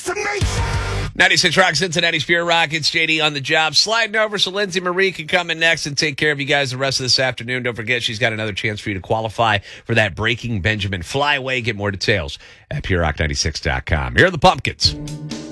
destination. 96 Rock, Cincinnati's Pure Rock. It's JD on the job. Sliding over so Lindsay Marie can come in next and take care of you guys the rest of this afternoon. Don't forget, she's got another chance for you to qualify for that Breaking Benjamin flyaway. Get more details at purerock96.com. Here are the Pumpkins.